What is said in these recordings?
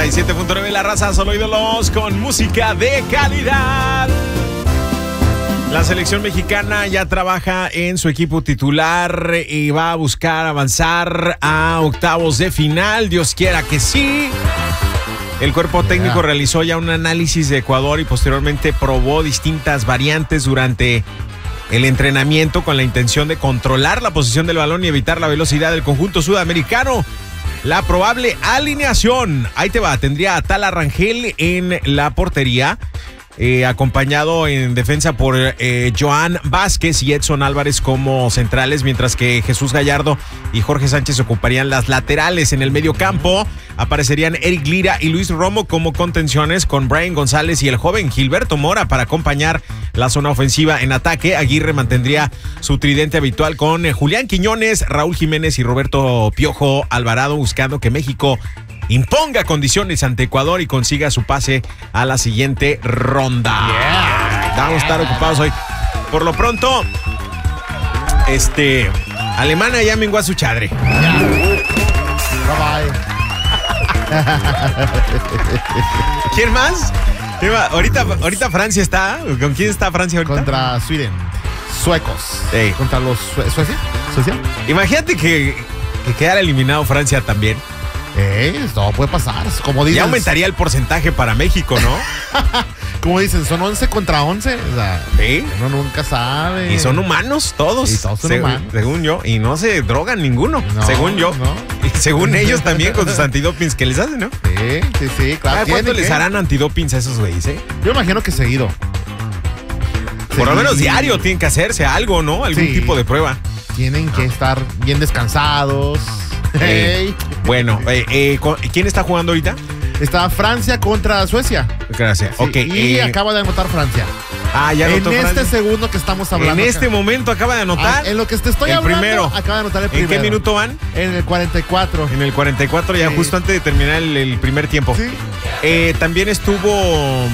97.9 La Raza, solo ídolos con música de calidad. La selección mexicana ya trabaja en su equipo titular y va a buscar avanzar a octavos de final. Dios quiera que sí. El cuerpo técnico realizó ya un análisis de Ecuador y posteriormente probó distintas variantes durante el entrenamiento con la intención de controlar la posición del balón y evitar la velocidad del conjunto sudamericano. La probable alineación, ahí te va, tendría a Tala Rangel en la portería, acompañado en defensa por Joan Vázquez y Edson Álvarez como centrales, mientras que Jesús Gallardo y Jorge Sánchez ocuparían las laterales. En el medio campo aparecerían Eric Lira y Luis Romo como contenciones, con Brian González y el joven Gilberto Mora para acompañar la zona ofensiva. En ataque, Aguirre mantendría su tridente habitual con Julián Quiñones, Raúl Jiménez y Roberto Piojo Alvarado, buscando que México imponga condiciones ante Ecuador y consiga su pase a la siguiente ronda. Vamos a estar ocupados hoy. Por lo pronto, Alemania ya mengó a su chadre. Bye. ¿Quién más? Ahorita Francia está. ¿Con quién está Francia ahorita? Contra Sweden. Suecos. Sí. Contra los ¿Suecia? Imagínate que quedara eliminado Francia también. Todo puede pasar. Como dicen, ya aumentaría el porcentaje para México, ¿no? Como dicen, son 11 contra 11. O sea, ¿sí? Uno nunca sabe. Y son humanos todos. Y todos son humanos. Según yo. Y no se drogan ninguno, según yo. No. Y según ellos también con sus antidopings que les hacen, ¿no? Sí, claro. ¿Cuánto les harán antidopings a esos güeyes, Yo imagino que seguido. Por lo menos diario tienen que hacerse algo, ¿no? Algún tipo de prueba. Tienen que estar bien descansados. Bueno, ¿quién está jugando ahorita? Está Francia contra Suecia. Gracias. Sí, Ok. Y acaba de anotar Francia. Ya anotó En Francia. este segundo que estamos hablando. En este momento acaba de anotar. En lo que te estoy hablando. Primero. Acaba de anotar el primero. ¿En qué minuto van? En el 44. En el 44, ya justo antes de terminar el primer tiempo. Sí. También estuvo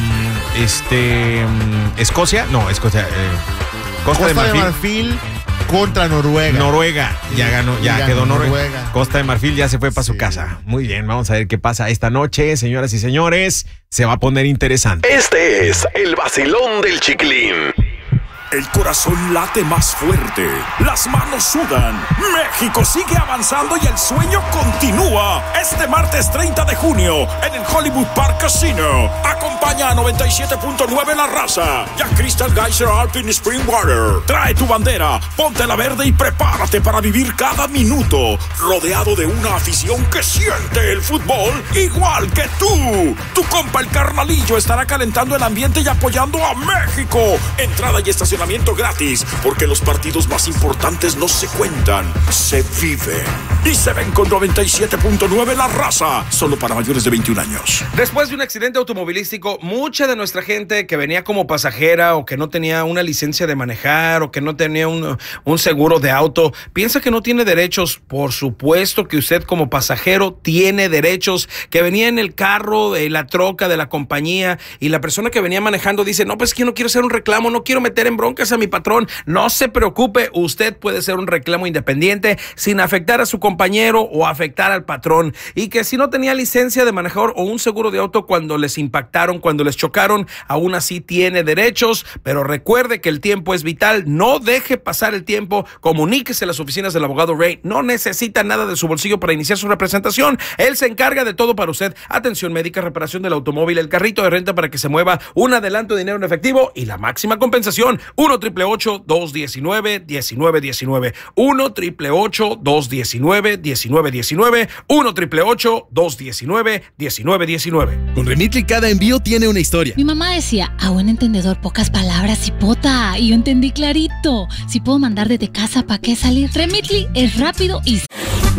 Escocia. No, Escocia. Costa de Marfil. Contra Noruega. Noruega, ya ganó, ya quedó Noruega. Costa de Marfil ya se fue para su casa. Muy bien, vamos a ver qué pasa esta noche, señoras y señores. Se va a poner interesante. Este es el vacilón del Chiquilín. El corazón late más fuerte, las manos sudan, México sigue avanzando y el sueño continúa. Este martes 30 de junio en el Hollywood Park Casino. Acompaña a 97.9 La Raza y a Crystal Geyser Alpine Spring Water. Trae tu bandera, ponte la verde y prepárate para vivir cada minuto rodeado de una afición que siente el fútbol igual que tú. Tu compa el Carnalillo estará calentando el ambiente y apoyando a México. Entrada y estacionamiento gratis, porque los partidos más importantes no se cuentan, se viven. Y se ven con 97.9 La Raza, solo para mayores de 21 años. Después de un accidente automovilístico, mucha de nuestra gente que venía como pasajera o que no tenía una licencia de manejar o que no tenía un seguro de auto, piensa que no tiene derechos. Por supuesto que usted como pasajero tiene derechos, que venía en el carro, de la troca, de la compañía, y la persona que venía manejando dice, no, pues que no quiero hacer un reclamo, no quiero meter en broncas a mi patrón. No se preocupe, usted puede hacer un reclamo independiente sin afectar a su compañero o afectar al patrón. Y que si no tenía licencia de manejador o un seguro de auto cuando les impactaron, cuando les chocaron, aún así tiene derechos. Pero recuerde que el tiempo es vital. No deje pasar el tiempo. Comuníquese a las oficinas del abogado Ray. No necesita nada de su bolsillo para iniciar su representación. Él se encarga de todo para usted. Atención médica, reparación del automóvil, el carrito de renta para que se mueva, un adelanto de dinero en efectivo y la máxima compensación. 1-888-219-1919. 1-888-219-1919. 1-888-219-1919. Con Remitly cada envío tiene una historia. Mi mamá decía, a buen entendedor, pocas palabras, hipota. Y yo entendí clarito. Si puedo mandar desde casa, ¿para qué salir? Remitly es rápido y...